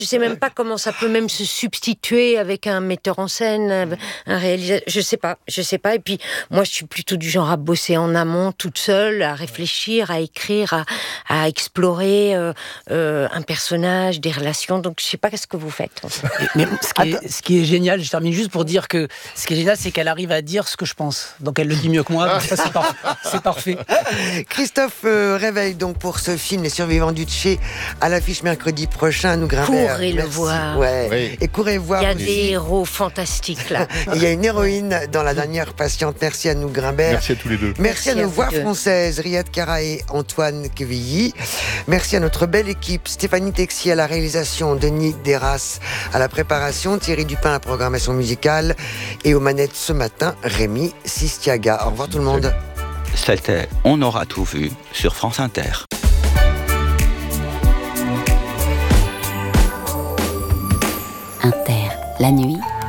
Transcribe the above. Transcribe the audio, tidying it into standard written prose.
Je sais même pas comment ça peut même se substituer avec un metteur en scène, un réalisateur. Je sais pas. Et puis, moi, je suis plutôt du genre à bosser en amont, toute seule, à réfléchir, à écrire, à explorer un personnage, des relations. Donc, je sais pas qu'est-ce que vous faites. Mais ce qui est génial, je termine juste pour dire que ce qui est génial, c'est qu'elle arrive à dire ce que je pense. Donc, elle le dit mieux que moi. Donc ça, c'est parfait. Christophe Réveil, donc, pour ce film Les Survivants du Tché, à l'affiche mercredi prochain à Nougrimbert. Courez le voir. Ouais. Oui. Et courez voir. Il y a aussi. des héros fantastiques là. Il y a une héroïne dans La Dernière Patiente. Merci à Nougrimbert. Merci à tous les deux. Merci à Merci nos à voix vous deux. françaises, Riyad Kara et Antoine Quevilly. Merci à notre belle équipe, Stéphanie Texier à la réalisation, Denis Deras à la préparation, Thierry Dupin à la programmation musicale et aux manettes ce matin, Rémi Sistiaga. Au revoir tout le monde. C'était On aura tout vu sur France Inter. Inter, la nuit,